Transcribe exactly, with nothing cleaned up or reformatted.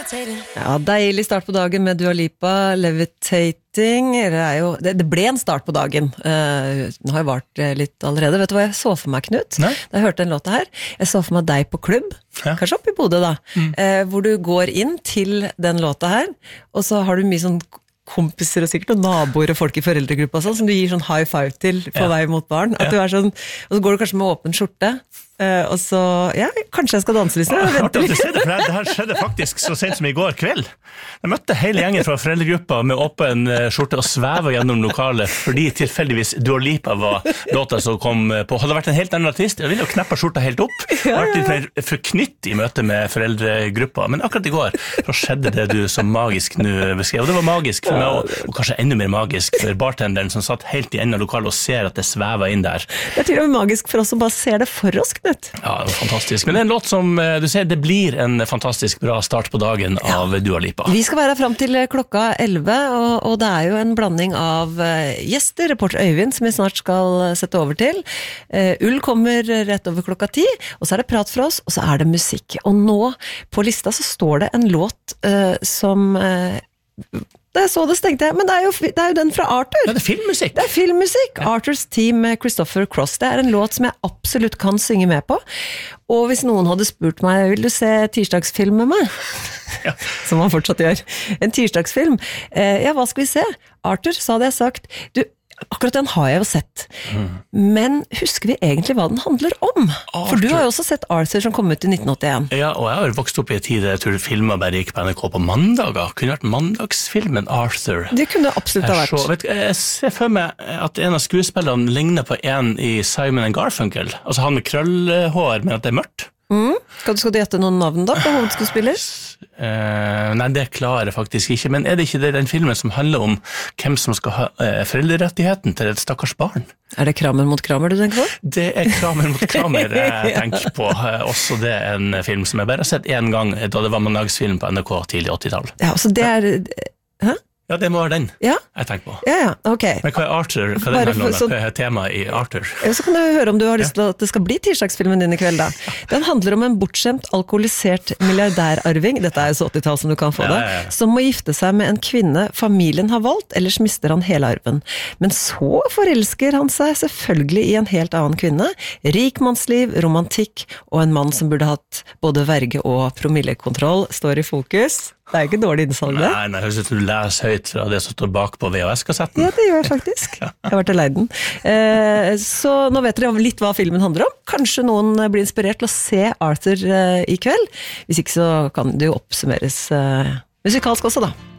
Ja, deilig start på dagen med Dua Lipa, Levitating. Det, er jo, det, det ble en start på dagen. Uh, den har jo vart litt allerede. Vet du hva jeg så for meg, Knut? Nei? Da jeg hørte den låta her, jeg så for meg deg på klubb, ja. Kanskje oppe i Bodø da, mm. uh, hvor du går inn til den låta her, og så har du mye sånn kompiser og sikkert og naboer og folk i foreldregruppa sånn, som du gir sånn high five til på ja. Vei mot barn. At ja. Du er sånn, og så går du kanskje med åpen skjorte, uh, og så, ja, kanskje jeg skal danse litt. Ja, det, det, det her skjedde faktisk så sent som i går kveld. Jeg møtte hele gjengen fra foreldregruppa med åpen skjorte og sveva gjennom lokalet, fordi tilfeldigvis Dua Lipa var låta som kom på. Hadde vært en helt annen artist, jeg ville jo kneppe skjorta helt opp. Jeg har vært litt mer forknytt i møte med foreldregruppa, men akkurat i går så skjedde det du så magisk nå beskrev. Og det var magisk for meg, og, og kanskje enda mer magisk for bartenderen som satt helt i enden av lokalet og ser at det svever inn der. Det er til og med magisk for oss som bare ser det for oss, Knut. Ja, det var fantastisk. Men det er en låt som du ser, det blir en fantastisk bra start på dagen av Dua Lipa. Vi skal være frem til klokka elleve, og, og det er jo en blanding av uh, gjester, reporter Øyvind, som vi snart skal sette over til. Uh, Ull kommer rett over klokka ti, og så er det prat fra oss, og så er det musikk. Og nå på lista så står det en låt uh, som... Uh, det er så det stengte jeg, men det er, jo, det er jo den fra Arthur. Ja, det er filmmusikk. Det er filmmusikk. Ja. Arthurs Team med Christopher Cross. Det er en låt som jeg absolutt kan synge med på. Og hvis noen hadde spurt meg, vil du se tirsdagsfilm med meg? Ja. Som han fortsatt gjør. En tirsdagsfilm. Eh, ja, hva skal vi se? Arthur, så hadde jeg sagt, du, akkurat den har jeg jo sett. Mm. Men husker vi egentlig hva den handler om? Arthur. For du har jo også sett Arthur som kom ut i nitten åttien. Ja, og jeg har vokst opp i en tid jeg tror filmer bare gikk på N R K på mandager. Kunne vært mandagsfilmen Arthur. Det kunne absolutt ha vært. Så, vet, jeg ser for meg at en av skuespillerne ligner på en i Simon and Garfunkel. Altså han med krøllhår, men at det er mørkt. Mm. Skal du gjette noen navn da på hovedskuespiller? Uh, nei, det klarer jeg faktisk ikke. Men er det ikke det den filmen som handler om hvem som skal ha uh, foreldrerettigheten til et stakkars barn? Er det Kramer mot Kramer du tenker på? Det er Kramer mot Kramer jeg tenker på. Uh, også det er en film som jeg bare har sett en gang da det var mandagsfilm på N R K tidlig åttitall. Ja, så det er... Hæ? Ja, det må være den ja? Jeg tenker på. Ja, ja, ok. Men hva er Arthur? Hva er det så... temaet i Arthur? Ja, så kan du høre om du har lyst til at det skal bli tirsdagsfilmen din i kveld da. Den handler om en bortskjemt, alkoholisert milliardærarving, dette er jo så åttitall som du kan få det, ja, ja, ja. Som må gifte seg med en kvinne familien har valgt, ellers mister han hele arven. Men så forelsker han seg selvfølgelig i en helt annen kvinne, rikmannsliv, romantikk, og en mann som burde hatt både verge og promillekontroll står i fokus. Det er jo ikke dårlig innsalg det. Nei, nei, jeg høres ut som du leser høyt fra det som står bak på V H S-kassetten. Ja, det gjør jeg faktisk. Jeg har vært og leid den. Eh, så nå vet dere litt hva filmen handler om. Kanskje noen blir inspirert til å se Arthur eh, i kveld. Hvis ikke så kan det jo oppsummeres eh, musikalsk også da.